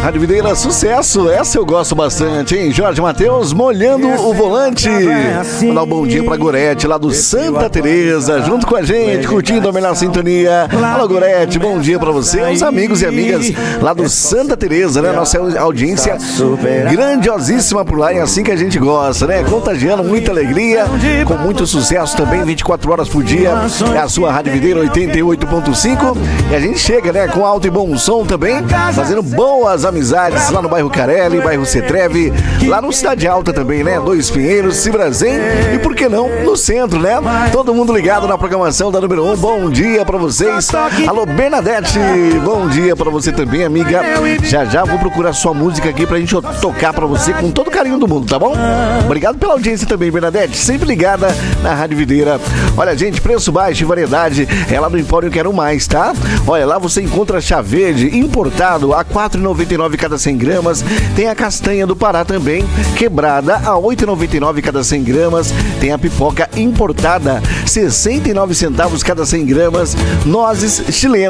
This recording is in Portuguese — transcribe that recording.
Rádio Videira, sucesso. Essa eu gosto bastante, hein? Jorge Mateus, molhando o volante. Mandar um bom dia pra Gorete, lá do Santa Teresa, junto com a gente, curtindo a melhor sintonia. Alô, Gorete, bom dia pra você, os amigos e amigas lá do Santa Teresa, né? Nossa audiência grandiosíssima por lá, e assim que a gente gosta, né? Contagiando muita alegria, com muito sucesso também, 24 horas por dia. É a sua Rádio Videira 88.5. E a gente chega, né? Com alto e bom som também, fazendo boas amizades lá no bairro Carelli, bairro Cetreve, lá no Cidade Alta também, né? Dois Pinheiros, Cibrazem e por que não no centro, né? Todo mundo ligado na programação da número 1. Bom dia pra vocês. Alô, Bernadette, bom dia pra você também, amiga. Já vou procurar sua música aqui pra gente tocar pra você com todo o carinho do mundo, tá bom? Obrigado pela audiência também, Bernadette, sempre ligada na Rádio Videira. Olha, gente, preço baixo e variedade é lá no Empório Quero Mais, tá? Olha, lá você encontra chá verde importado a R$ 4,99 cada 100 gramas. Tem a castanha do Pará também, quebrada a R$ 8,99 cada 100 gramas. Tem a pipoca importada, 69 centavos cada 100 gramas. Nozes chilenas